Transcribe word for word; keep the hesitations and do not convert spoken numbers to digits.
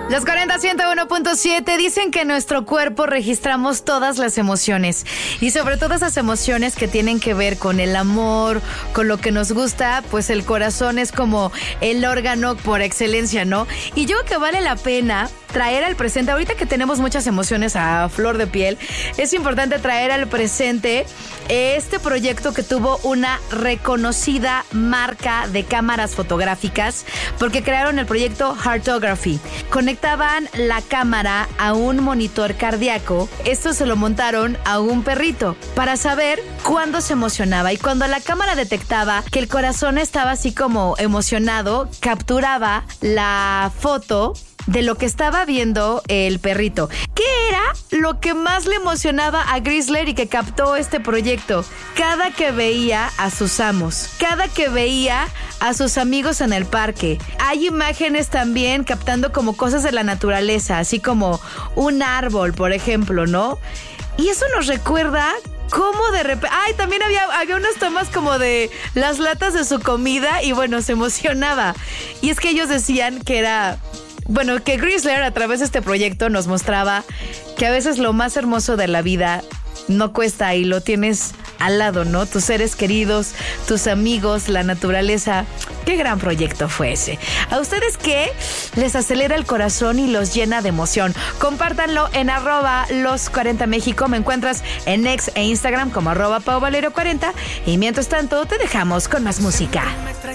Los cuarenta, ciento uno punto siete dicen que en nuestro cuerpo registramos todas las emociones y sobre todo esas emociones que tienen que ver con el amor, con lo que nos gusta, pues el corazón es como el órgano por excelencia, ¿no? Y yo creo que vale la pena traer al presente, ahorita que tenemos muchas emociones a flor de piel, es importante traer al presente este proyecto que tuvo una reconocida marca de cámaras fotográficas porque crearon el proyecto Heartography. Conectaban la cámara a un monitor cardíaco. Esto se lo montaron a un perrito para saber cuándo se emocionaba, y cuando la cámara detectaba que el corazón estaba así como emocionado, capturaba la foto de lo que estaba viendo el perrito. ¿Qué era lo que más le emocionaba a Grizzler y que captó este proyecto? Cada que veía a sus amos, cada que veía a sus amigos en el parque. Hay imágenes también captando como cosas de la naturaleza, así como un árbol, por ejemplo, ¿no? Y eso nos recuerda cómo de repente... Ay, también había, había unas tomas como de las latas de su comida y bueno, se emocionaba. Y es que ellos decían que era... Bueno, que Grizzler a través de este proyecto nos mostraba que a veces lo más hermoso de la vida no cuesta y lo tienes al lado, ¿no? Tus seres queridos, tus amigos, la naturaleza. Qué gran proyecto fue ese. ¿A ustedes qué les acelera el corazón y los llena de emoción? Compártanlo en arroba los cuarenta México. Me encuentras en X e Instagram como arroba Pau Valerio cuarenta. Y mientras tanto, te dejamos con más música.